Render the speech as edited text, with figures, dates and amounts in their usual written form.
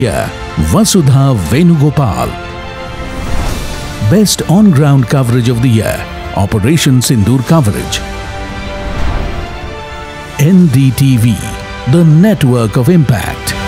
year, Vasudha Venugopal. Best on-ground coverage of the year, Operation Sindoor coverage. NDTV, the network of impact.